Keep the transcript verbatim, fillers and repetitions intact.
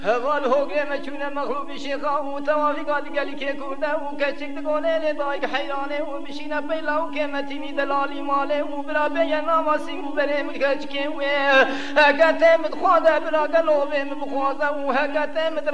هوال هوگه مچونه مغلوب شیخا و توافق دیگلی که کرده و کچک دگونه لدایگ حیرانه و بشینه پیلا و که متینی دلالی ماله و برا بیه ناماسی و بریم کچکه و هکته مدخواده برا گلوه مبخوازه و هکته مد